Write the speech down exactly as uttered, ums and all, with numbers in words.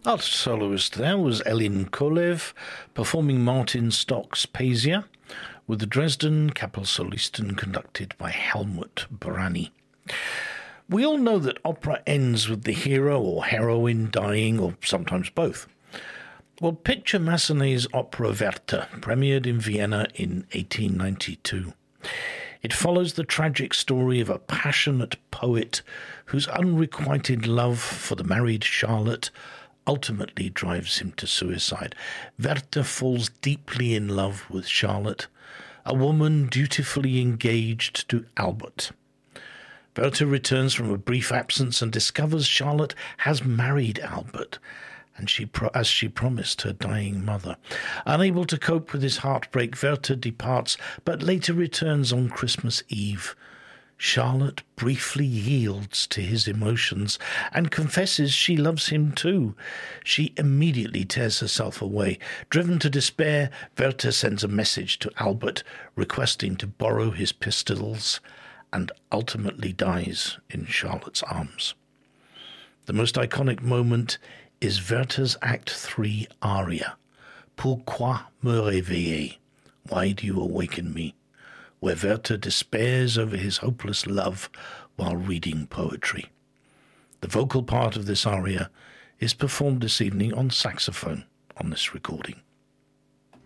Our soloist there was Elin Kolev, performing Martin Stock's Pasia, with the Dresden Kapellsolisten conducted by Helmut Brani. We all know that opera ends with the hero or heroine dying, or sometimes both. Well, picture Massenet's opera Werther, premiered in Vienna in eighteen ninety-two. It follows the tragic story of a passionate poet whose unrequited love for the married Charlotte ultimately drives him to suicide. Werther falls deeply in love with Charlotte, a woman dutifully engaged to Albert. Werther returns from a brief absence and discovers Charlotte has married Albert, and she pro- as she promised her dying mother. Unable to cope with his heartbreak, Werther departs, but later returns on Christmas Eve. Charlotte briefly yields to his emotions and confesses she loves him too. She immediately tears herself away. Driven to despair, Werther sends a message to Albert requesting to borrow his pistols, and ultimately dies in Charlotte's arms. The most iconic moment is Werther's Act three aria, Pourquoi me réveiller? Why do you awaken me? Where Werther despairs over his hopeless love while reading poetry. The vocal part of this aria is performed this evening on saxophone on this recording.